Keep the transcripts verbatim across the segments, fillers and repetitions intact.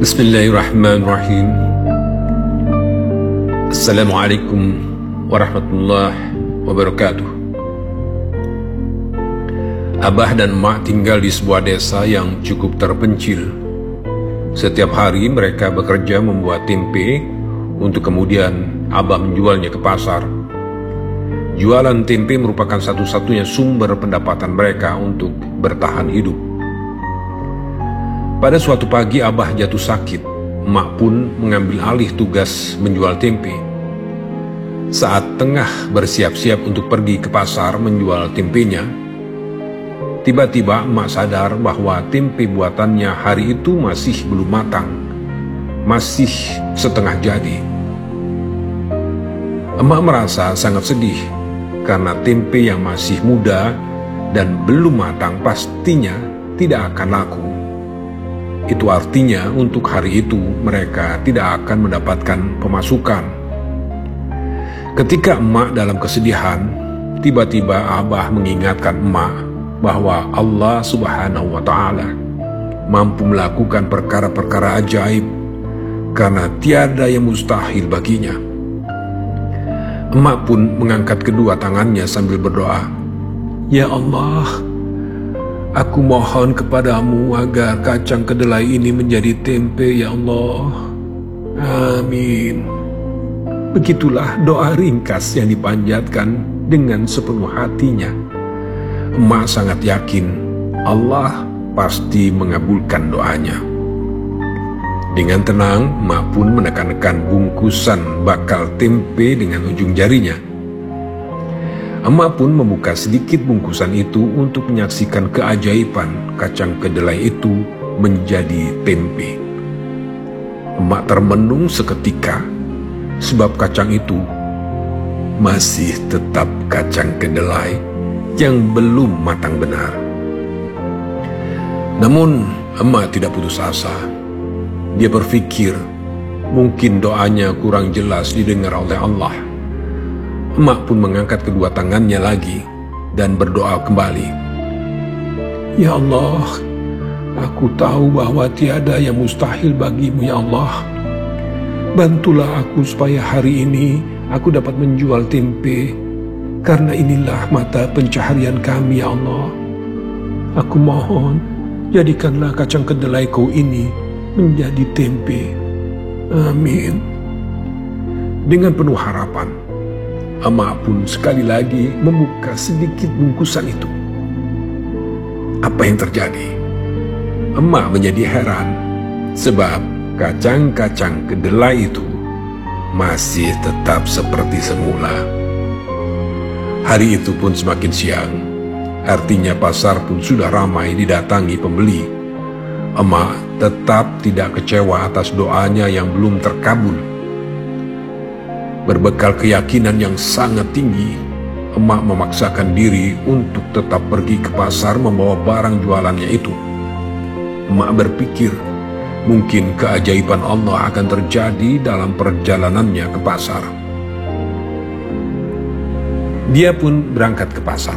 Bismillahirrahmanirrahim. Assalamualaikum warahmatullahi wabarakatuh. Abah dan emak tinggal di sebuah desa yang cukup terpencil. Setiap hari mereka bekerja membuat tempe untuk kemudian abah menjualnya ke pasar. Jualan tempe merupakan satu-satunya sumber pendapatan mereka untuk bertahan hidup. Pada suatu pagi abah jatuh sakit, emak pun mengambil alih tugas menjual tempe. Saat tengah bersiap-siap untuk pergi ke pasar menjual tempenya, tiba-tiba emak sadar bahwa tempe buatannya hari itu masih belum matang, masih setengah jadi. Emak merasa sangat sedih karena tempe yang masih muda dan belum matang pastinya tidak akan laku. Itu artinya untuk hari itu mereka tidak akan mendapatkan pemasukan. Ketika emak dalam kesedihan, tiba-tiba abah mengingatkan emak bahwa Allah Subhanahu wa Ta'ala mampu melakukan perkara-perkara ajaib karena tiada yang mustahil baginya. Emak pun mengangkat kedua tangannya sambil berdoa, "Ya Allah, aku mohon kepadamu agar kacang kedelai ini menjadi tempe, ya Allah. Amin." Begitulah doa ringkas yang dipanjatkan dengan sepenuh hatinya. Emak sangat yakin Allah pasti mengabulkan doanya. Dengan tenang, emak pun menekan-nekan bungkusan bakal tempe dengan ujung jarinya. Emak pun membuka sedikit bungkusan itu untuk menyaksikan keajaiban kacang kedelai itu menjadi tempe. Emak termenung seketika, sebab kacang itu masih tetap kacang kedelai yang belum matang benar. Namun emak tidak putus asa. Dia berpikir mungkin doanya kurang jelas didengar oleh Allah. Emak pun mengangkat kedua tangannya lagi dan berdoa kembali. "Ya Allah, aku tahu bahwa tiada yang mustahil bagimu, ya Allah. Bantulah aku supaya hari ini aku dapat menjual tempe, karena inilah mata pencaharian kami, ya Allah. Aku mohon, jadikanlah kacang kedelai kau ini menjadi tempe. Amin." Dengan penuh harapan, emak pun sekali lagi membuka sedikit bungkusan itu. Apa yang terjadi? Emak menjadi heran, sebab kacang-kacang kedelai itu masih tetap seperti semula. Hari itu pun semakin siang, artinya pasar pun sudah ramai didatangi pembeli. Emak tetap tidak kecewa atas doanya yang belum terkabul. Berbekal keyakinan yang sangat tinggi, emak memaksakan diri untuk tetap pergi ke pasar membawa barang jualannya itu. Emak berpikir mungkin keajaiban Allah akan terjadi dalam perjalanannya ke pasar. Dia pun berangkat ke pasar.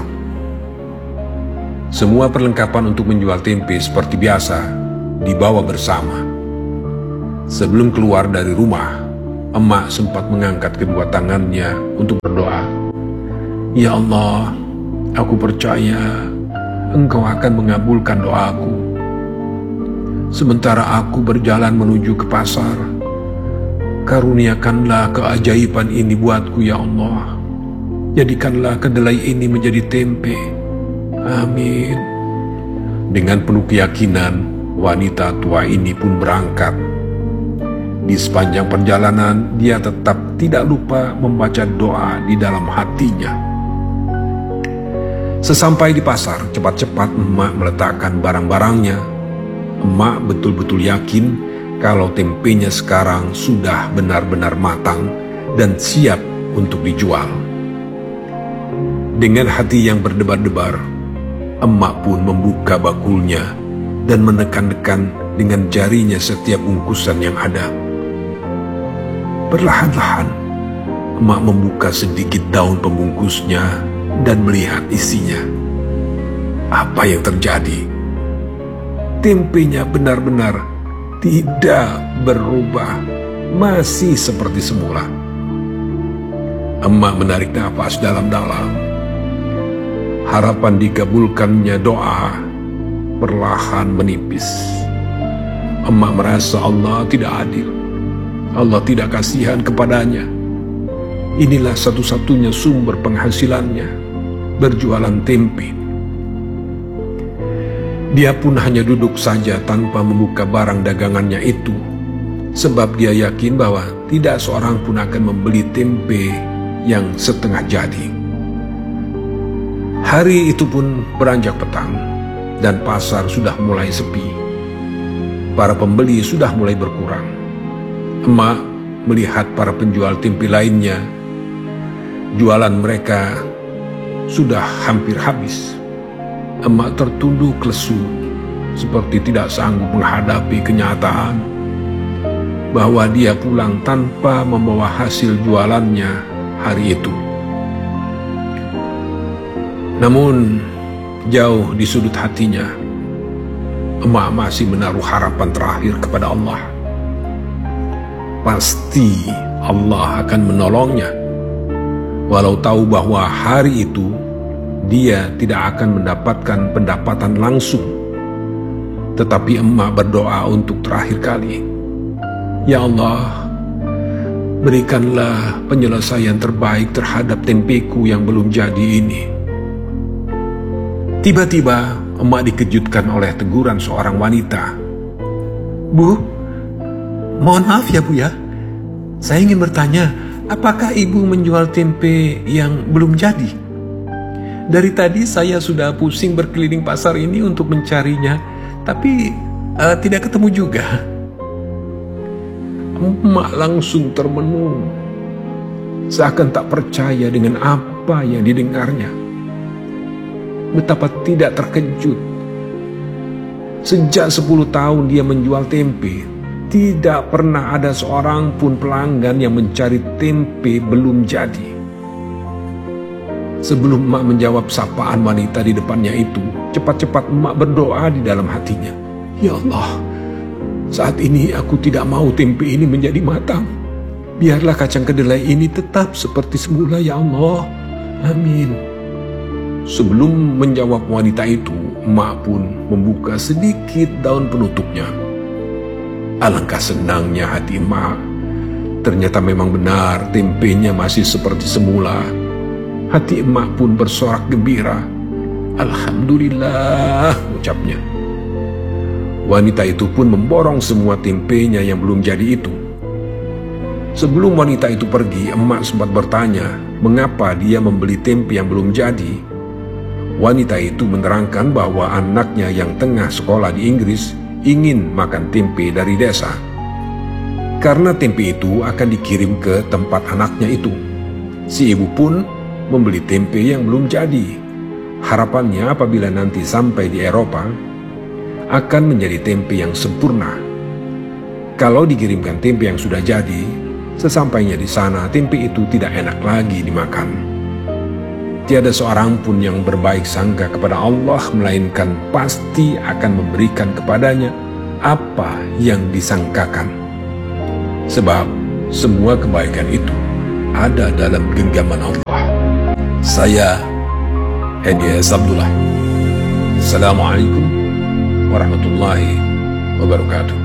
Semua perlengkapan untuk menjual tempe seperti biasa dibawa bersama. Sebelum keluar dari rumah, emak sempat mengangkat kedua tangannya untuk berdoa. "Ya Allah, aku percaya Engkau akan mengabulkan doaku. Sementara aku berjalan menuju ke pasar, karuniakanlah keajaiban ini buatku, ya Allah. Jadikanlah kedelai ini menjadi tempe. Amin." Dengan penuh keyakinan, wanita tua ini pun berangkat. Di sepanjang perjalanan, dia tetap tidak lupa membaca doa di dalam hatinya. Sesampai di pasar, cepat-cepat emak meletakkan barang-barangnya. Emak betul-betul yakin kalau tempenya sekarang sudah benar-benar matang dan siap untuk dijual. Dengan hati yang berdebar-debar, emak pun membuka bakulnya dan menekan-nekan dengan jarinya setiap bungkusan yang ada. Perlahan-lahan, emak membuka sedikit daun pembungkusnya dan melihat isinya. Apa yang terjadi? Tempenya benar-benar tidak berubah, masih seperti semula. Emak menarik nafas dalam-dalam. Harapan dikabulkannya doa perlahan menipis. Emak merasa Allah tidak adil. Allah tidak kasihan kepadanya. Inilah satu-satunya sumber penghasilannya, berjualan tempe. Dia pun hanya duduk saja tanpa membuka barang dagangannya itu, sebab dia yakin bahwa tidak seorang pun akan membeli tempe yang setengah jadi. Hari itu pun beranjak petang, dan pasar sudah mulai sepi. Para pembeli sudah mulai berkurang. Emak melihat para penjual tempe lainnya, jualan mereka sudah hampir habis. Emak tertunduk lesu, seperti tidak sanggup menghadapi kenyataan bahwa dia pulang tanpa membawa hasil jualannya hari itu. Namun, jauh di sudut hatinya, emak masih menaruh harapan terakhir kepada Allah. Pasti Allah akan menolongnya, walau tahu bahwa hari itu dia tidak akan mendapatkan pendapatan langsung. Tetapi emak berdoa untuk terakhir kali. Ya Allah, berikanlah penyelesaian terbaik terhadap tempeku yang belum jadi ini. Tiba-tiba emak dikejutkan oleh teguran seorang wanita. Bu, mohon maaf ya Bu ya. Saya ingin bertanya, apakah ibu menjual tempe yang belum jadi? Dari tadi saya sudah pusing berkeliling pasar ini untuk mencarinya, tapi uh, tidak ketemu juga. Emak langsung termenung, seakan tak percaya dengan apa yang didengarnya. Betapa tidak terkejut. Sejak sepuluh tahun dia menjual tempe, tidak pernah ada seorang pun pelanggan yang mencari tempe belum jadi. Sebelum emak menjawab sapaan wanita di depannya itu, cepat-cepat emak berdoa di dalam hatinya. Ya Allah, saat ini aku tidak mau tempe ini menjadi matang. Biarlah kacang kedelai ini tetap seperti semula ya Allah. Amin. Sebelum menjawab wanita itu, emak pun membuka sedikit daun penutupnya. Alangkah senangnya hati emak. Ternyata memang benar tempenya masih seperti semula. Hati emak pun bersorak gembira. Alhamdulillah, ucapnya. Wanita itu pun memborong semua tempenya yang belum jadi itu. Sebelum wanita itu pergi, emak sempat bertanya mengapa dia membeli tempe yang belum jadi. Wanita itu menerangkan bahwa anaknya yang tengah sekolah di Inggris ingin makan tempe dari desa. Karena tempe itu akan dikirim ke tempat anaknya itu, si ibu pun membeli tempe yang belum jadi. Harapannya apabila nanti sampai di Eropa, akan menjadi tempe yang sempurna. Kalau dikirimkan tempe yang sudah jadi, sesampainya di sana tempe itu tidak enak lagi dimakan. Tiada seorang pun yang berbaik sangka kepada Allah, melainkan pasti akan memberikan kepadanya apa yang disangkakan. Sebab semua kebaikan itu ada dalam genggaman Allah. Saya Hedi S. Abdullah. Assalamualaikum warahmatullahi wabarakatuh.